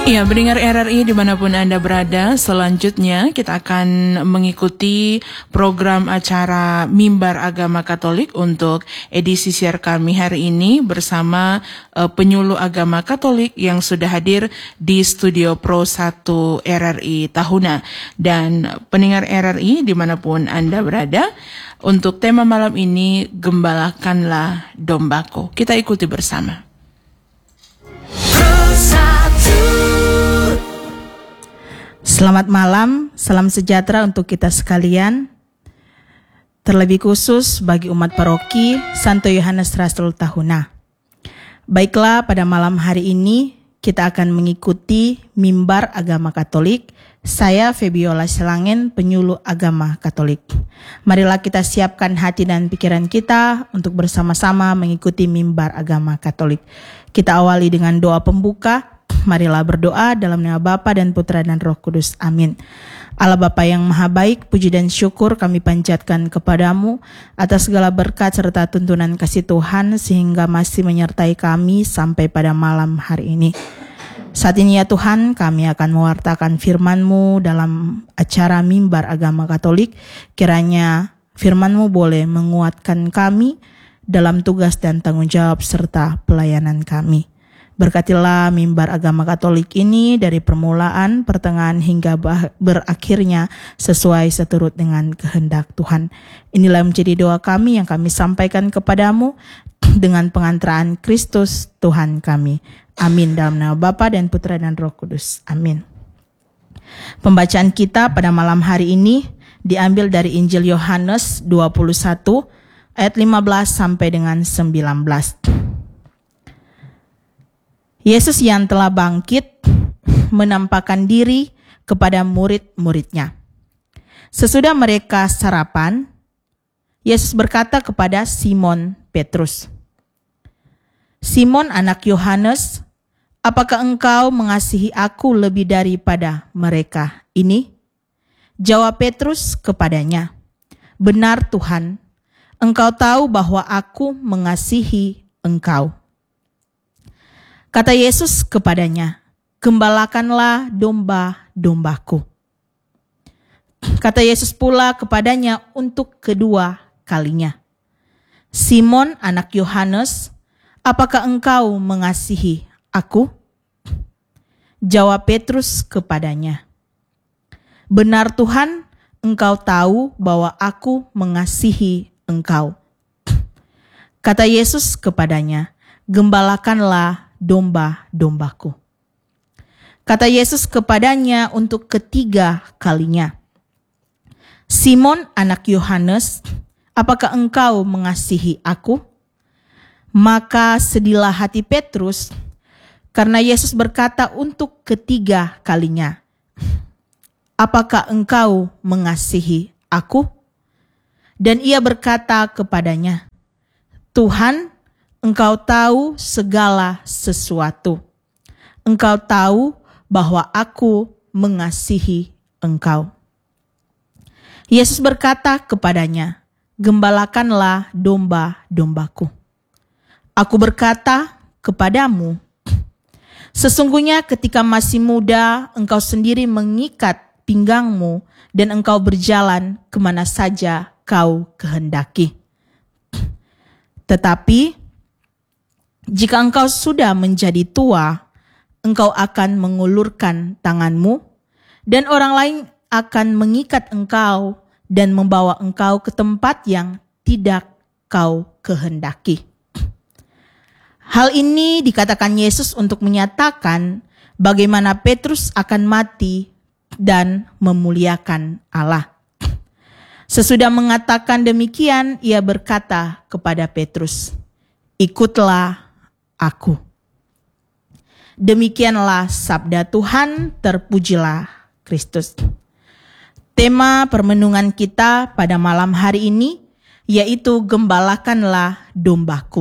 Ya, pendengar RRI dimanapun Anda berada, selanjutnya kita akan mengikuti program acara Mimbar Agama Katolik untuk edisi siar kami hari ini bersama penyuluh agama Katolik yang sudah hadir di Studio Pro 1 RRI Tahuna. Dan pendengar RRI dimanapun Anda berada, untuk tema malam ini, Gembalakanlah Dombaku. Kita ikuti bersama. Selamat malam, salam sejahtera untuk kita sekalian. Terlebih khusus bagi umat paroki Santo Yohanes Rasul Tahuna. Baiklah, pada malam hari ini kita akan mengikuti Mimbar Agama Katolik. Saya Febiola Selangen, penyuluh agama Katolik. Marilah kita siapkan hati dan pikiran kita untuk bersama-sama mengikuti Mimbar Agama Katolik. Kita awali dengan doa pembuka. Marilah berdoa dalam nama Bapa dan Putra dan Roh Kudus. Amin. Allah Bapa yang Maha Baik, puji dan syukur kami panjatkan kepadamu atas segala berkat serta tuntunan kasih Tuhan sehingga masih menyertai kami sampai pada malam hari ini. Saat ini ya Tuhan, kami akan mewartakan firman-Mu dalam acara Mimbar Agama Katolik. Kiranya firman-Mu boleh menguatkan kami dalam tugas dan tanggung jawab serta pelayanan kami. Berkatilah Mimbar Agama Katolik ini dari permulaan, pertengahan hingga berakhirnya sesuai seturut dengan kehendak Tuhan. Inilah menjadi doa kami yang kami sampaikan kepadamu dengan pengantaraan Kristus Tuhan kami. Amin. Dalam nama Bapa dan Putra dan Roh Kudus. Amin. Pembacaan kita pada malam hari ini diambil dari Injil Yohanes 21 ayat 15 sampai dengan 19. Yesus yang telah bangkit menampakkan diri kepada murid-muridnya. Sesudah mereka sarapan, Yesus berkata kepada Simon Petrus, "Simon anak Yohanes, apakah engkau mengasihi aku lebih daripada mereka ini?" Jawab Petrus kepadanya, "Benar Tuhan, engkau tahu bahwa aku mengasihi engkau." Kata Yesus kepadanya, "Gembalakanlah domba-dombaku." Kata Yesus pula kepadanya untuk kedua kalinya, "Simon anak Yohanes, apakah engkau mengasihi aku?" Jawab Petrus kepadanya, "Benar Tuhan, engkau tahu bahwa aku mengasihi engkau." Kata Yesus kepadanya, "Gembalakanlah domba-dombaku." Kata Yesus kepadanya untuk ketiga kalinya, "Simon anak Yohanes, apakah engkau mengasihi aku?" Maka sedihlah hati Petrus karena Yesus berkata untuk ketiga kalinya, "Apakah engkau mengasihi aku?" Dan ia berkata kepadanya, "Tuhan, Engkau tahu segala sesuatu. Engkau tahu bahwa aku mengasihi engkau." Yesus berkata kepadanya, "Gembalakanlah domba-dombaku. Aku berkata kepadamu, sesungguhnya ketika masih muda, engkau sendiri mengikat pinggangmu dan engkau berjalan kemana saja kau kehendaki. Tetapi jika engkau sudah menjadi tua, engkau akan mengulurkan tanganmu, dan orang lain akan mengikat engkau dan membawa engkau ke tempat yang tidak kau kehendaki." Hal ini dikatakan Yesus untuk menyatakan bagaimana Petrus akan mati dan memuliakan Allah. Sesudah mengatakan demikian, ia berkata kepada Petrus, "Ikutlah aku." Demikianlah sabda Tuhan, terpujilah Kristus. Tema permenungan kita pada malam hari ini yaitu Gembalakanlah dombaku.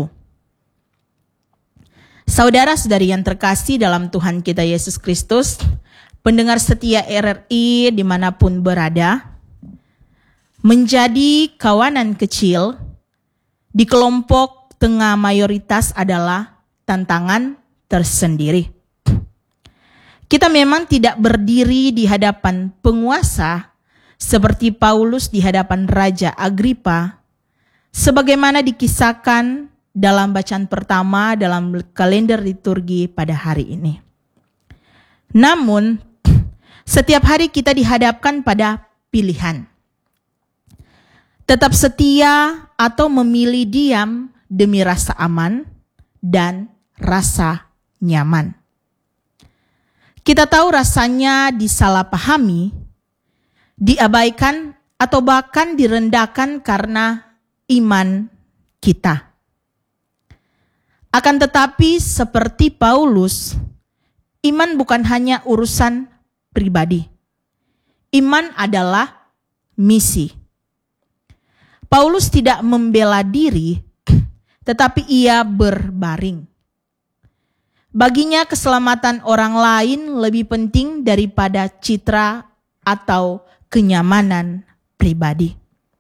Saudara-saudari yang terkasih dalam Tuhan kita Yesus Kristus, pendengar setia RRI dimanapun berada, menjadi kawanan kecil di kelompok tengah mayoritas adalah tantangan tersendiri. Kita memang tidak berdiri di hadapan penguasa seperti Paulus di hadapan Raja Agripa, sebagaimana dikisahkan dalam bacaan pertama dalam kalender liturgi pada hari ini. Namun, setiap hari kita dihadapkan pada pilihan. Tetap setia atau memilih diam demi rasa aman dan rasa nyaman. Kita tahu rasanya disalahpahami, diabaikan atau bahkan direndahkan karena iman kita. Akan tetapi seperti Paulus, iman bukan hanya urusan pribadi. Iman adalah misi. Paulus tidak membela diri, tetapi ia berbaring. Baginya keselamatan orang lain lebih penting daripada citra atau kenyamanan pribadi.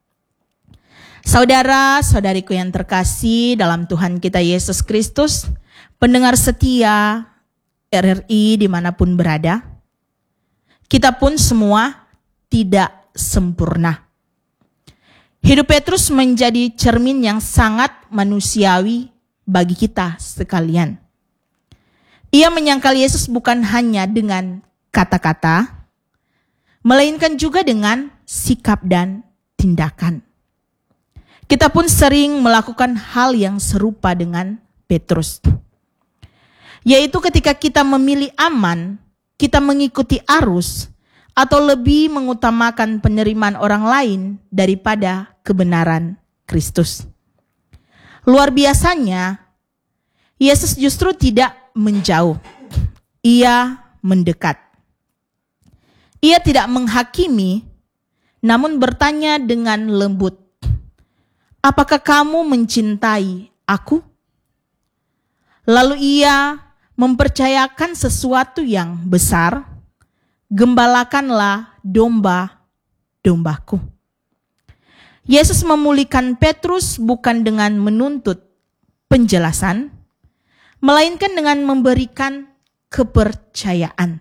Saudara-saudariku yang terkasih dalam Tuhan kita Yesus Kristus, pendengar setia RRI dimanapun berada, kita pun semua tidak sempurna. Hidup Petrus menjadi cermin yang sangat manusiawi bagi kita sekalian. Ia menyangkal Yesus bukan hanya dengan kata-kata, melainkan juga dengan sikap dan tindakan. Kita pun sering melakukan hal yang serupa dengan Petrus. Yaitu ketika kita memilih aman, kita mengikuti arus, atau lebih mengutamakan penerimaan orang lain daripada kebenaran Kristus. Luar biasanya, Yesus justru tidak menjauh. Ia mendekat. Ia tidak menghakimi, namun bertanya dengan lembut, "Apakah kamu mencintai aku?" Lalu ia mempercayakan sesuatu yang besar, "Gembalakanlah domba-dombaku." Yesus memulihkan Petrus bukan dengan menuntut penjelasan, melainkan dengan memberikan kepercayaan.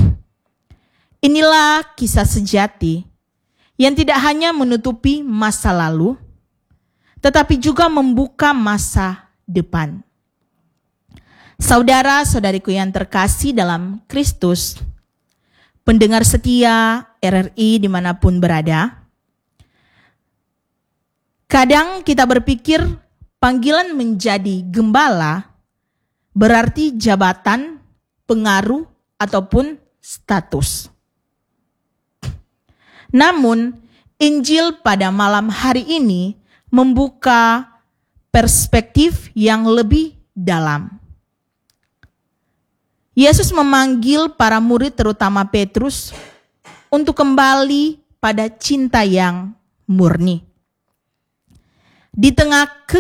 Inilah kisah sejati yang tidak hanya menutupi masa lalu, tetapi juga membuka masa depan. Saudara-saudariku yang terkasih dalam Kristus, pendengar setia RRI dimanapun berada, kadang kita berpikir panggilan menjadi gembala berarti jabatan, pengaruh, ataupun status. Namun, Injil pada malam hari ini membuka perspektif yang lebih dalam. Yesus memanggil para murid terutama Petrus untuk kembali pada cinta yang murni. Di tengah